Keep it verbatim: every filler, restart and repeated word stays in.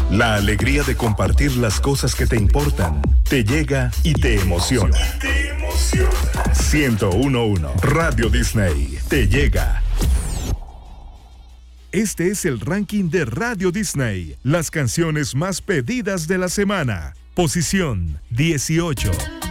La alegría de compartir las cosas que te importan te llega y te emociona. Te emociona. ciento uno punto uno Radio Disney te llega. Este es el ranking de Radio Disney. Las canciones más pedidas de la semana. Posición dieciocho.